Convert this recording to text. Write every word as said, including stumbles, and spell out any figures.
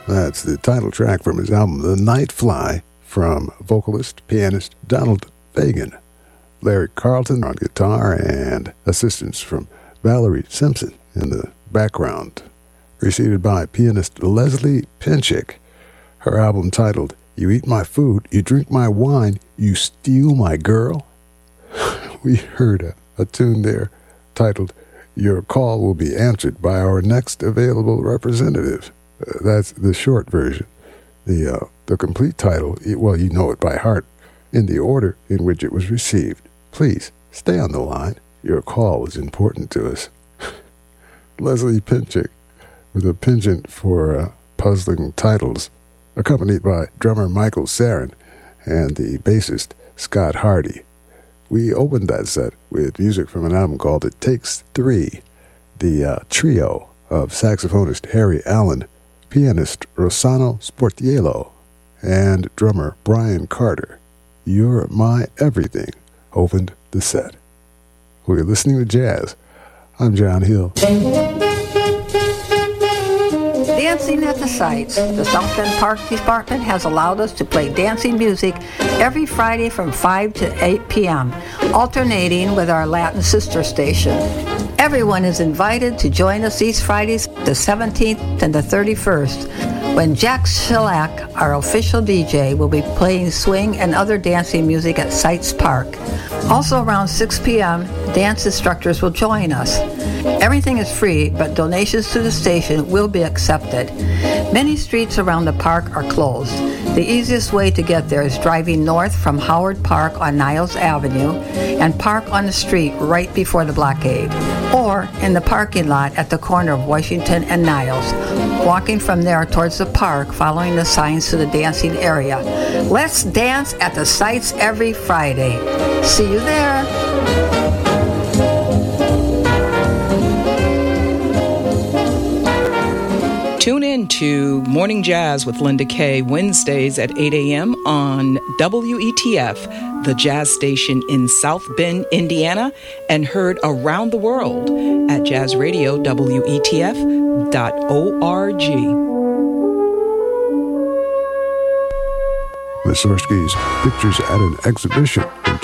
That's the title track from his album The Night Fly, from vocalist, pianist Donald Fagen. Larry Carlton on guitar and assistance from Valerie Simpson in the background. Preceded by pianist Leslie Pinchick. Her album titled You Eat My Food, You Drink My Wine, You Steal My Girl. We heard a, a tune there titled Your Call Will Be Answered by Our Next Available Representative. Uh, that's the short version. The uh, the complete title, well, you know it by heart, in the order in which it was received. Please, stay on the line. Your call is important to us. Leslie Pinchick, with a penchant for uh, puzzling titles, accompanied by drummer Michael Sarin and the bassist Scott Hardy. We opened that set with music from an album called It Takes Three, the uh, trio of saxophonist Harry Allen, pianist Rossano Sportiello, and drummer Brian Carter. You're My Everything opened the set. We're listening to jazz. I'm John Hill. Dancing at the Sites. The South Bend Park Department has allowed us to play dancing music every Friday from five to eight p.m., alternating with our Latin sister station. Everyone is invited to join us these Fridays, the seventeenth and the thirty-first, when Jack Shellac, our official D J, will be playing swing and other dancing music at Sites Park. Also around six p.m., dance instructors will join us. Everything is free, but donations to the station will be accepted. Many streets around the park are closed. The easiest way to get there is driving north from Howard Park on Niles Avenue and park on the street right before the blockade, or in the parking lot at the corner of Washington and Niles, walking from there towards the park, following the signs to the dancing area. Let's dance at the Sites every Friday. See you there. Tune in to Morning Jazz with Linda Kay, Wednesdays at eight a.m. on W E T F, the jazz station in South Bend, Indiana, and heard around the world at jazz radio W E T F dot org. Mussorgsky's Pictures at an Exhibition from